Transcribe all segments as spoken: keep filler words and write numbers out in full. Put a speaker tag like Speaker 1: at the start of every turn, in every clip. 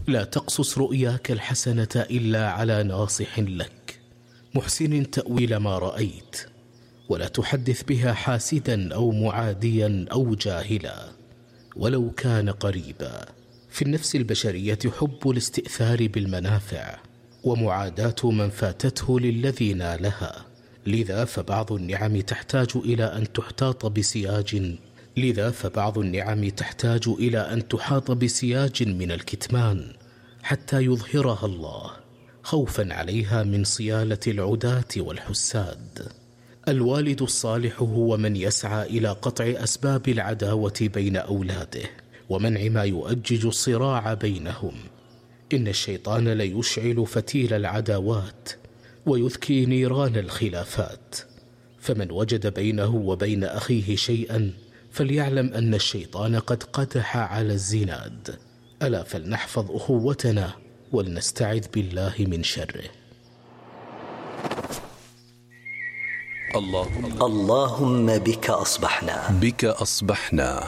Speaker 1: لا تقصص رؤياك الحسنة إلا على ناصح لك محسن تأويل ما رأيت، ولا تحدث بها حاسدا أو معاديا أو جاهلا ولو كان قريبا. في النفس البشرية حب الاستئثار بالمنافع ومعاداة من فاتته للذي نالها، لذا فبعض النعم تحتاج إلى أن تحتاط بسياج لذا فبعض النعم تحتاج إلى أن تحاط بسياج من الكتمان حتى يظهرها الله، خوفا عليها من صيالة العداة والحساد. الوالد الصالح هو من يسعى إلى قطع أسباب العداوة بين أولاده ومنع ما يؤجج الصراع بينهم. إن الشيطان ليشعل فتيل العداوات ويذكي نيران الخلافات، فمن وجد بينه وبين أخيه شيئا فليعلم أن الشيطان قد قدح على الزناد. ألا فلنحفظ أخوتنا ولنستعذ بالله من شره.
Speaker 2: اللهم, اللهم بك أصبحنا
Speaker 3: بك أصبحنا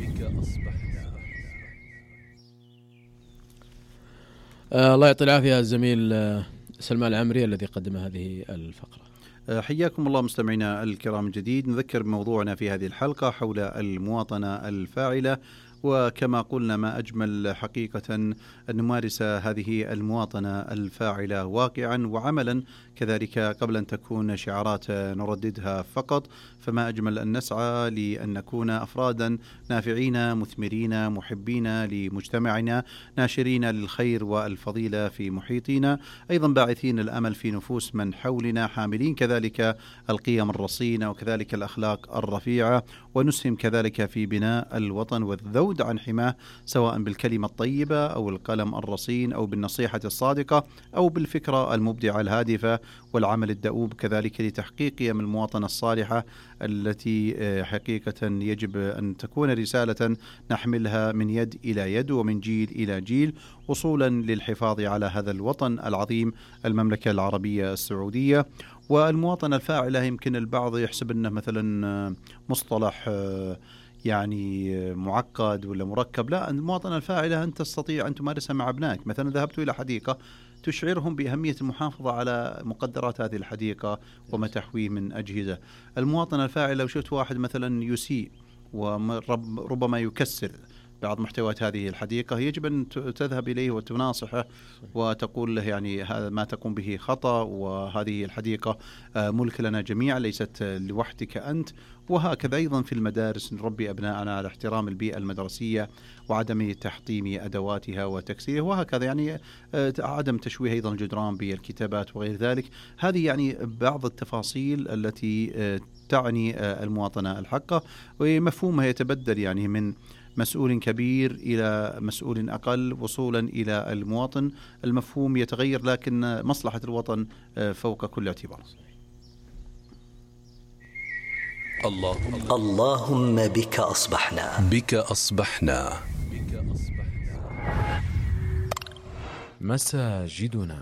Speaker 4: آه الله يعطي العافية الزميل آه سلمان العمري الذي قدم هذه الفقرة.
Speaker 5: آه حياكم الله مستمعينا الكرام الجديد. نذكر بموضوعنا في هذه الحلقة حول المواطنة الفاعلة، وكما قلنا ما أجمل حقيقة أن نمارس هذه المواطنة الفاعلة واقعا وعملا كذلك قبل أن تكون شعارات نرددها فقط، فما أجمل أن نسعى لأن نكون أفرادا نافعين مثمرين محبين لمجتمعنا، ناشرين للخير والفضيلة في محيطنا، أيضا باعثين الأمل في نفوس من حولنا، حاملين كذلك القيم الرصينة وكذلك الأخلاق الرفيعة، ونسهم كذلك في بناء الوطن والذود عن حماه، سواء بالكلمة الطيبة أو القلم الرصين أو بالنصيحة الصادقة أو بالفكرة المبدعة الهادفة والعمل الدؤوب كذلك لتحقيق قيم المواطنة الصالحة التي حقيقة يجب أن تكون رسالة نحملها من يد إلى يد ومن جيل إلى جيل، وصولا للحفاظ على هذا الوطن العظيم المملكة العربية السعودية. والمواطنة الفاعلة يمكن البعض يحسب أنه مثلا مصطلح يعني معقد ولا مركب، لا، المواطنة الفاعلة أنت تستطيع أن تمارسها مع أبنائك. مثلا ذهبت إلى حديقة تشعرهم بأهمية المحافظة على مقدرات هذه الحديقة وما تحويه من أجهزة. المواطنة الفاعلة لو شفت واحد مثلا يسيء وربما يكسر بعض محتويات هذه الحديقة، يجب أن تذهب إليه وتناصحه وتقول له يعني هذا ما تقوم به خطأ، وهذه الحديقة ملك لنا جميعا ليست لوحدك أنت. وهكذا أيضا في المدارس نربي أبناءنا على احترام البيئة المدرسية وعدم تحطيم أدواتها وتكسيرها، وهكذا يعني عدم تشويه أيضا الجدران بالكتابات وغير ذلك. هذه يعني بعض التفاصيل التي تعني المواطنة الحقة، ومفهومها يتبدل يعني من مسؤول كبير إلى مسؤول أقل وصولا إلى المواطن. المفهوم يتغير لكن مصلحة الوطن فوق كل اعتبار.
Speaker 2: اللهم, اللهم بك أصبحنا
Speaker 3: بك أصبحنا
Speaker 6: مساجدنا.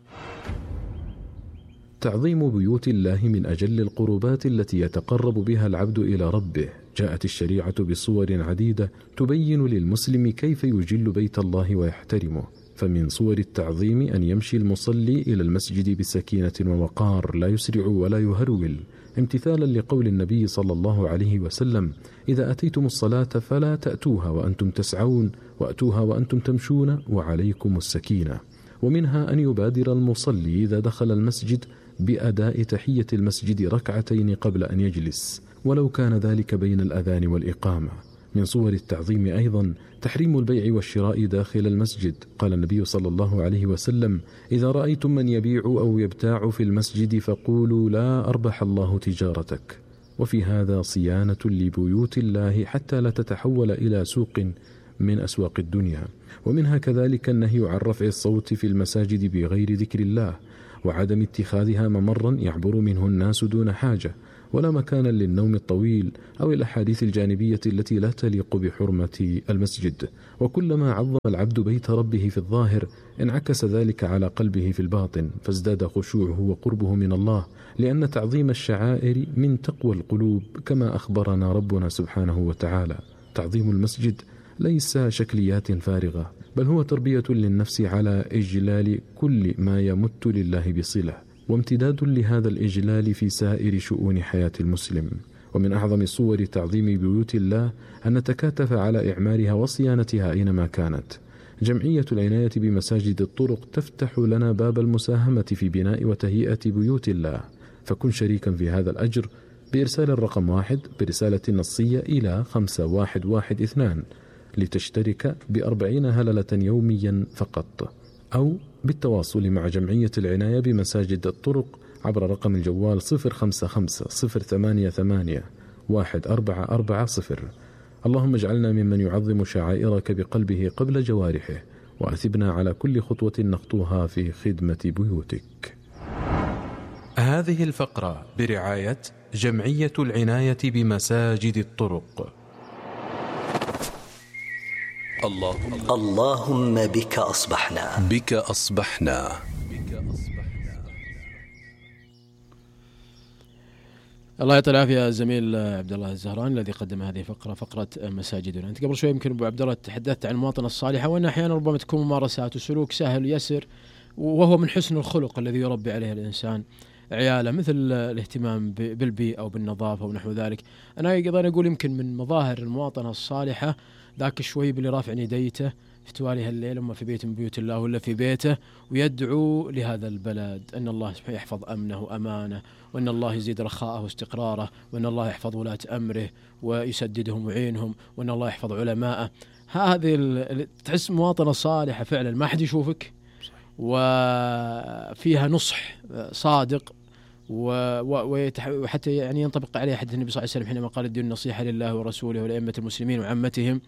Speaker 6: تعظيم بيوت الله من أجل القربات التي يتقرب بها العبد إلى ربه. جاءت الشريعة بصور عديدة تبين للمسلم كيف يجل بيت الله ويحترمه، فمن صور التعظيم أن يمشي المصلي إلى المسجد بسكينة ووقار، لا يسرع ولا يهرول، امتثالا لقول النبي صلى الله عليه وسلم: إذا أتيتم الصلاة فلا تأتوها وأنتم تسعون، وأتوها وأنتم تمشون وعليكم السكينة. ومنها أن يبادر المصلي إذا دخل المسجد بأداء تحية المسجد ركعتين قبل أن يجلس، ولو كان ذلك بين الأذان والإقامة. من صور التعظيم أيضا تحريم البيع والشراء داخل المسجد. قال النبي صلى الله عليه وسلم: إذا رأيتم من يبيع أو يبتاع في المسجد فقولوا لا أربح الله تجارتك. وفي هذا صيانة لبيوت الله حتى لا تتحول إلى سوق من أسواق الدنيا. ومنها كذلك النهي عن رفع الصوت في المساجد بغير ذكر الله، وعدم اتخاذها ممرا يعبر منه الناس دون حاجة، ولا مكانا للنوم الطويل أو الأحاديث الجانبية التي لا تليق بحرمة المسجد. وكلما عظم العبد بيت ربه في الظاهر انعكس ذلك على قلبه في الباطن، فازداد خشوعه وقربه من الله، لأن تعظيم الشعائر من تقوى القلوب كما أخبرنا ربنا سبحانه وتعالى. تعظيم المسجد ليس شكليات فارغة، بل هو تربية للنفس على إجلال كل ما يمت لله بصلة، وامتداد لهذا الإجلال في سائر شؤون حياة المسلم. ومن أعظم صور تعظيم بيوت الله أن نتكاتف على إعمارها وصيانتها أينما كانت. جمعية العناية بمساجد الطرق تفتح لنا باب المساهمة في بناء وتهيئة بيوت الله، فكن شريكا في هذا الأجر بإرسال الرقم واحد برسالة نصية إلى خمسة واحد واحد اثنان لتشترك بأربعين هللة يوميا فقط، أو بالتواصل مع جمعية العناية بمساجد الطرق عبر رقم الجوال صفر خمسة خمسة صفر ثمانية ثمانية واحد أربعة أربعة صفر. اللهم اجعلنا ممن يعظم شعائرك بقلبه قبل جوارحه، وأثبنا على كل خطوة نخطوها في خدمة بيوتك.
Speaker 7: هذه الفقرة برعاية جمعية العناية بمساجد الطرق.
Speaker 2: اللهم, اللهم بك أصبحنا
Speaker 3: بك أصبحنا
Speaker 4: الله يعطي العافية الزميل عبد الله الزهران الذي قدم هذه الفقرة، فقرة مساجدنا. أنت قبل شوي يمكن أبو عبد الله تحدثت عن المواطنة الصالحة، وأن أحيانا ربما تكون ممارسات وسلوك سهل يسر، وهو من حسن الخلق الذي يربي عليه الإنسان عياله، مثل الاهتمام بالبيئة أو بالنظافة ونحو ذلك. أنا أيضا أقول يمكن من مظاهر المواطنة الصالحة ذاك الشويب اللي رافع يديته في توالي هالليل أما في بيت من بيوت الله ولا في بيته، ويدعو لهذا البلد أن الله يحفظ أمنه وأمانه، وأن الله يزيد رخاءه واستقراره، وأن الله يحفظ ولاة أمره ويسددهم ويعينهم، وأن الله يحفظ علماءه. هذه تحس مواطنة صالحة فعلا، ما حد يشوفك وفيها نصح صادق، وحتى يعني ينطبق عليه حديث النبي صلى الله عليه وسلم حينما قال الدين النصيحة لله ورسوله ولأئمة المسلمين وعامتهم.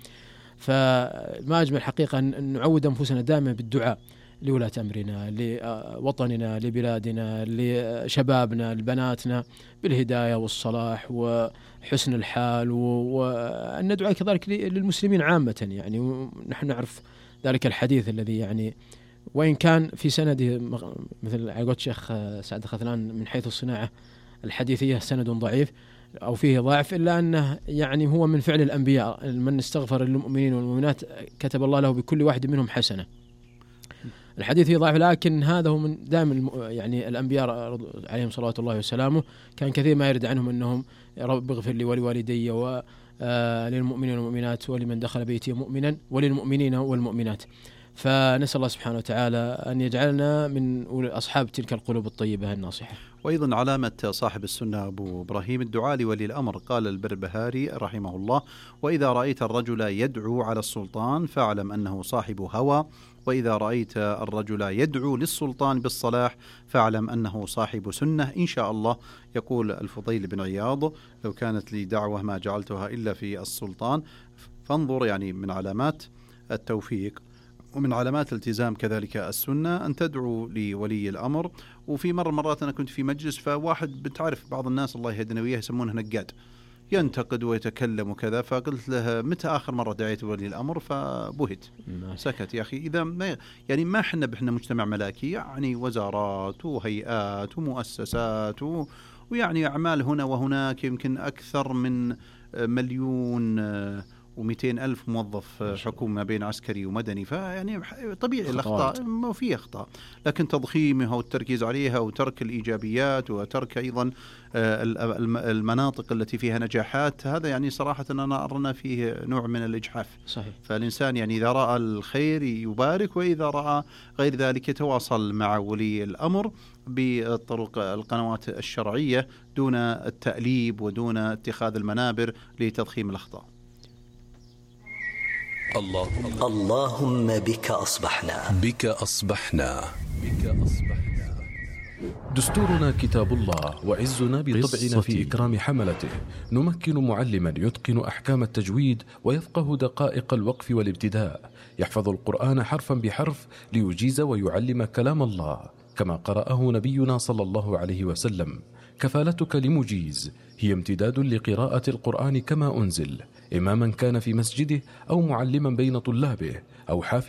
Speaker 4: فما أجمل حقيقة أن نعود أنفسنا دائما بالدعاء لولاة أمرنا، لوطننا، لبلادنا، لشبابنا، لبناتنا، بالهداية والصلاح وحسن الحال، وأن ندعو كذلك للمسلمين عامة. يعني نحن نعرف ذلك الحديث الذي يعني وإن كان في سنده مثل عقود الشيخ سعد خذلان من حيث الصناعة الحديثية سند ضعيف أو فيه ضعف، إلا أنه يعني هو من فعل الأنبياء، من استغفر للمؤمنين والمؤمنات كتب الله له بكل واحد منهم حسنة. الحديث فيه ضعف، لكن هذا هو من دائما يعني الأنبياء عليهم صلوات الله وسلامه كان كثير ما يرد عنهم أنهم رب اغفر لي ولوالدي وللمؤمنين والمؤمنات ولمن دخل بيتي مؤمنا وللمؤمنين والمؤمنات. فنسأل الله سبحانه وتعالى أن يجعلنا من أصحاب تلك القلوب الطيبة الناصحة.
Speaker 5: وأيضا علامة صاحب السنة أبو إبراهيم الدعاء لولي الأمر. قال البربهاري رحمه الله: وإذا رأيت الرجل يدعو على السلطان فاعلم أنه صاحب هوى، وإذا رأيت الرجل يدعو للسلطان بالصلاح فاعلم أنه صاحب سنة إن شاء الله. يقول الفضيل بن عياض: لو كانت لي دعوة ما جعلتها إلا في السلطان. فانظر، يعني من علامات التوفيق ومن علامات الالتزام كذلك السنة أن تدعو لولي الأمر. وفي مرة مرات أنا كنت في مجلس، فواحد بتعرف بعض الناس الله يهدنا وياه يسمونه نقاد، ينتقد ويتكلم وكذا، فقلت له: متى آخر مرة دعيت ولي الأمر؟ فبهت سكت. يا أخي إذا ما يعني ما حنا بحنا مجتمع ملاكي، يعني وزارات وهيئات ومؤسسات و ويعني أعمال هنا وهناك، يمكن أكثر من مليون ومئتين ألف موظف حكومة ما بين عسكري ومدني، فيعني طبيعي الأخطاء، ما في أخطاء، لكن تضخيمها والتركيز عليها وترك الإيجابيات وترك أيضا المناطق التي فيها نجاحات، هذا يعني صراحة أنا أرنا فيه نوع من الإجحاف.
Speaker 4: صحيح.
Speaker 5: فالإنسان يعني إذا رأى الخير يبارك، وإذا رأى غير ذلك يتواصل مع ولي الأمر بالطرق القنوات الشرعية دون التأليب ودون اتخاذ المنابر لتضخيم الأخطاء.
Speaker 2: اللهم, اللهم بك أصبحنا
Speaker 3: بك أصبحنا بك أصبحنا
Speaker 6: دستورنا كتاب الله، وعزنا بطبعنا في إكرام حملته. نمكن معلما يتقن أحكام التجويد ويفقه دقائق الوقف والابتداء، يحفظ القرآن حرفا بحرف ليجيز ويعلم كلام الله كما قرأه نبينا صلى الله عليه وسلم. كفالتك لمجيز هي امتداد لقراءة القرآن كما أنزل، إماما كان في مسجده أو معلما بين طلابه أو حافظ